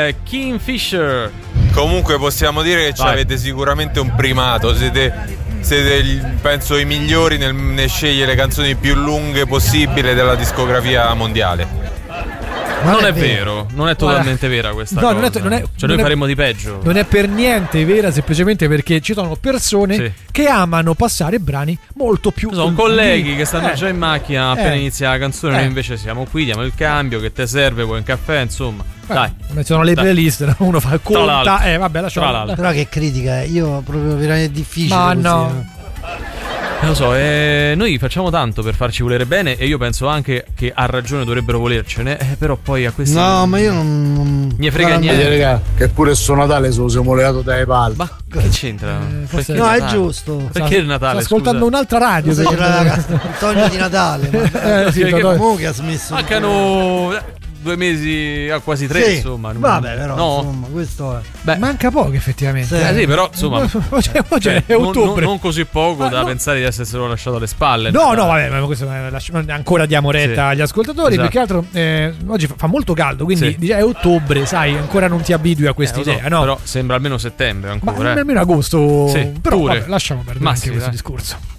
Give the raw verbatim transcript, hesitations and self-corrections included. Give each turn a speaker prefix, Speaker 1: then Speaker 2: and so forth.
Speaker 1: è Kingfisher.
Speaker 2: Comunque possiamo dire che avete sicuramente un primato, siete, siete penso i migliori nel, nel scegliere le canzoni più lunghe possibile della discografia mondiale.
Speaker 1: Ma non è, è vero. vero, non è totalmente Guarda, vera questa
Speaker 3: no,
Speaker 1: cosa.
Speaker 3: Non è, non è,
Speaker 1: cioè noi
Speaker 3: non
Speaker 1: faremo
Speaker 3: è,
Speaker 1: di peggio.
Speaker 3: Non è per niente vera, semplicemente perché ci sono persone sì. che amano passare brani molto più
Speaker 1: sono lunghi. Colleghi che stanno eh. già in macchina appena
Speaker 3: eh.
Speaker 1: inizia la canzone, eh. noi invece siamo qui, diamo il cambio, che te serve, vuoi un caffè, insomma. Eh, dai.
Speaker 3: Sono le playlist, uno fa conta, eh vabbè, lasciamo.
Speaker 4: Però che critica, io proprio veramente difficile.
Speaker 3: Ma
Speaker 4: così,
Speaker 3: no.
Speaker 4: no?
Speaker 1: Non lo so, eh, noi facciamo tanto per farci volere bene e io penso anche che a ragione dovrebbero volercene, eh, però poi a questi
Speaker 4: no, ma io non, non
Speaker 1: mi frega niente,
Speaker 5: raga, che pure il suo Natale se lo siamo legato dai palmi.
Speaker 1: Ma che c'entra?
Speaker 4: Eh, no, è giusto.
Speaker 1: Perché il Natale?
Speaker 3: Sto ascoltando
Speaker 1: scusa?
Speaker 3: un'altra radio.
Speaker 4: Scusa, c'era Antonio di Natale. Ma
Speaker 3: eh, sì,
Speaker 4: che comunque ha smesso.
Speaker 1: Mancano due mesi a quasi tre,
Speaker 4: sì,
Speaker 1: insomma. Non...
Speaker 4: Vabbè, però
Speaker 1: no.
Speaker 4: insomma, questo è.
Speaker 3: Beh, manca poco effettivamente.
Speaker 1: Sì, eh, sì però insomma.
Speaker 3: cioè,
Speaker 1: cioè,
Speaker 3: è ottobre.
Speaker 1: Non, non così poco
Speaker 3: ma
Speaker 1: da
Speaker 3: no.
Speaker 1: pensare di esserselo lasciato alle spalle.
Speaker 3: No, no, vabbè, ma questo ancora diamo retta sì. agli ascoltatori. Esatto. Perché altro eh, oggi fa molto caldo, quindi sì. dice, è ottobre, sai, ancora non ti abitui a quest'idea,
Speaker 1: eh, so,
Speaker 3: no?
Speaker 1: Però sembra almeno settembre ancora.
Speaker 3: Ma
Speaker 1: eh.
Speaker 3: almeno agosto.
Speaker 1: Sì,
Speaker 3: però
Speaker 1: pure.
Speaker 3: Vabbè, lasciamo perdere
Speaker 1: ma
Speaker 3: anche
Speaker 1: sì,
Speaker 3: questo
Speaker 1: dai.
Speaker 3: discorso.